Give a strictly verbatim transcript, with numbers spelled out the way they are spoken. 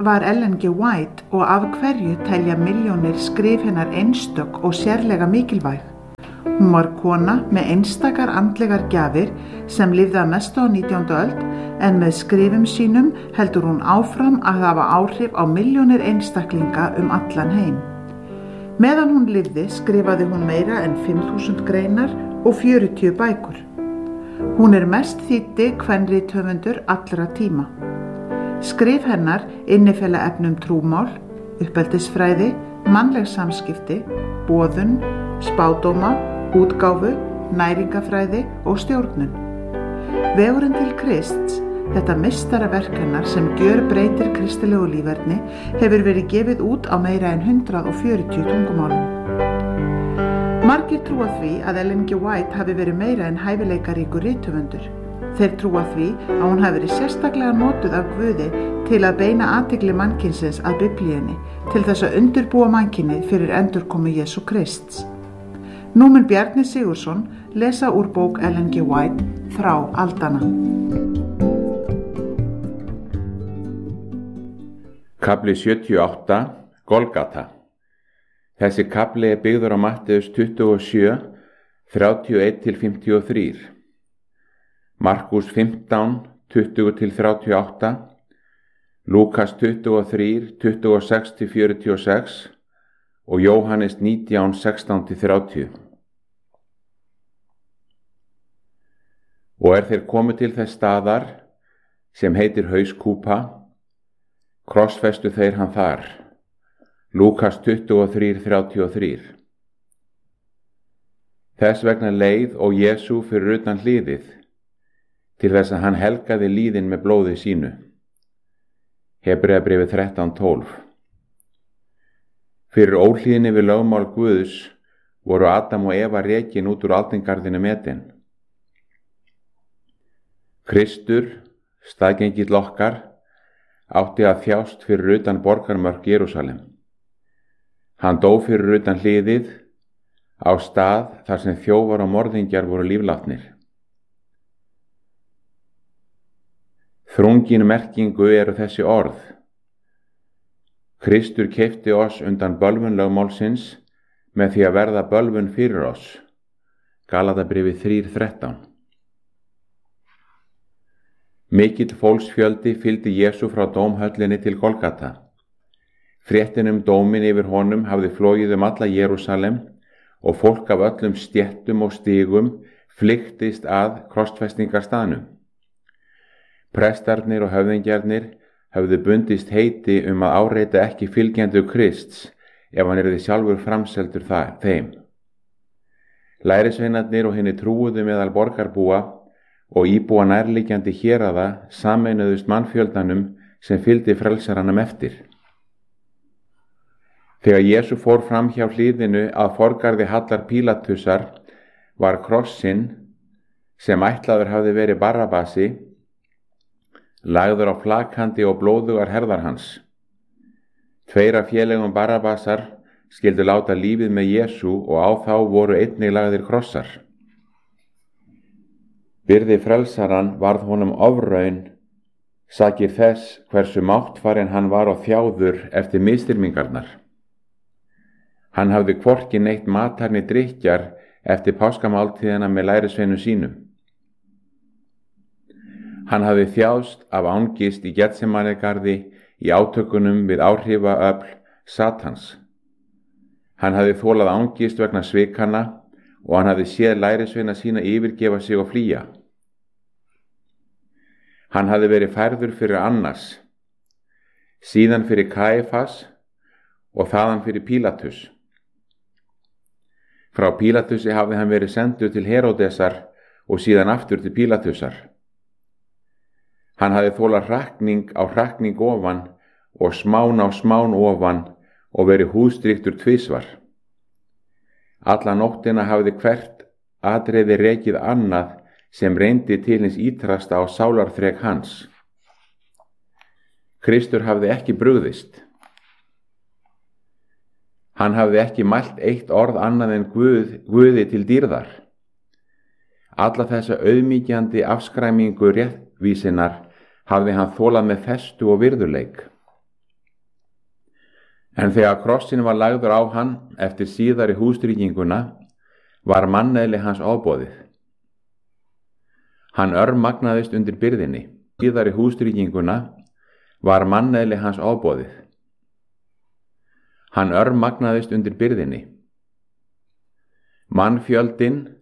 var Ellen G. White og af hverju telja milljónir skrif hennar einstök og sérlega mikilvæg? Hún var kona með einstakar andlegar gjafir sem lifði að mestu á nítjándu öld en með skrifum sínum heldur hún áfram að hafa áhrif á milljónir einstaklinga um allan heim. Meðan hún lifði skrifaði hún meira en fimm þúsund greinar og fjörutíu bækur. Hún er mest þýddi kvenrithöfundur allra tíma. Skrif hennar innifela efnum trúmál, uppeldisfræði, mannleg samskipti, boðun, spádóma, útgáfu, næringafræði og stjórnun. Vegurinn til Krists, þetta meistaraverk hennar sem gjörbreytir kristilegu líferni, hefur verið gefið út á meira en hundrað og fjörutíu tungumálum. Margir trúa því að Ellen G. White hafi verið meira en hæfileikaríkur rithöfundur. Þeir trúa því að hún hafi verið sérstaklega notuð af Guði til að beina athygli mannkynsins að Biblíunni til þess að undirbúa mannkynið fyrir endurkomu Jesú Krists. Nú mun Bjarni Sigurðsson lesa úr bók Ellen G. White Þrá aldanna. Kafli sjötíu og átta, Golgata. Þessi kafli er byggður á Matteus tuttugu og sjö, þrjátíu og eitt til fimmtíu og þrjú. Markús fimmtán, tuttugu til þrjátíu og átta, Lúkas tuttugu og þrjú, tuttugu og sex til fjörutíu og sex og Jóhannes nítján, sextán til þrjátíu. Og er þeir komu til þess staðar sem heitir Hauskúpa, krossfestu þeir hann þar. Lúkas tuttugu og þrjú, þrjátíu og þrjú. Þess vegna leið og Jesú fyrir utan hliðið, til þess að hann helgaði líðin með blóði sínu. Hebreabréfið þrettán, tólf. Fyrir óhlýðni við lögmál Guðs voru Adam og Eva rekin út úr aldingarðinu metin. Kristur, staðgengill okkar, átti að þjást fyrir utan borgarmörk Jerúsalem. Hann dó fyrir utan hliðið á stað þar sem þjófar og morðingjar voru líflátnir. Þrungin merkingu eru þessi orð. Kristur keypti oss undan bölvun lögmálsins með því að verða bölvun fyrir oss. Galatabréfið þrjú, þrettán. Mikill fólksfjöldi fylgdi Jesú frá dómhöllinni til Golgata. Fréttin um dómin yfir honum hafði flogið um alla Jerúsalem og fólk af öllum stéttum og stigum flykktist að krossfestingarstaðnum. Prestarnir og höfðingjarnir höfðu bundist heiti um að áreita ekki fylgjendur Krists ef hann yrði sjálfur framseldur það, þeim. Lærisveinarnir og hinni trúuðu meðal borgarbúa og íbúa nærliggjandi héraða sameinuðust mannfjöldanum sem fylgdi frelsaranum eftir. Þegar Jesú fór fram hjá hliðinu að forgarði Hallar Pílatusar var krossinn, sem ætlaður hafði verið Barrabasi, lagður á flakandi og blóðugar herðar hans. Tveir af félögum Barrabasar skyldu láta lífið með Jesú og á þá voru einnig lagðir krossar. Byrði frelsaran varð honum ofraun, sakir þess hversu máttfarinn hann var og þjáður eftir misþyrmingarnar. Hann hafði hvorki neitt matarni drykkjar eftir páskamáltíðina með lærisveinum sínum. Hann hafði þjáðst af angist í Getsemanigarði í átökunum við áhrifaöfl Satans. Hann hafði þolað angist vegna svikanna og hann hafði séð lærisveina sína yfirgefa sig og flýja. Hann hafði verið færður fyrir Annas, síðan fyrir Kaifas og þaðan fyrir Pílatus. Frá Pílatusi hafði hann verið sendur til Heródesar og síðan aftur til Pílatusar. Hann hafði þolað hrakning á hrakning ofan og smán á smán ofan og verið húðstrýktur tvisvar. Alla nóttina hafði hvert atriði rekið annað sem reyndi til hins ítrasta á sálarþrek hans. Kristur hafði ekki brugðist. Hann hafði ekki mælt eitt orð annað en Guð, Guði til dýrðar. Alla þessa auðmýkjandi afskræmingu réttvísinnar hafði hann þolað með festu og virðuleik. En þegar krossin var lagður á hann eftir síðari húsdrykkinguna var manneðli hans ofboðið. Hann örmagnaðist undir byrðinni. Síðari húsdrykkinguna var manneðli hans ofboðið. Hann örmagnaðist undir byrðinni. Mannfjöldinn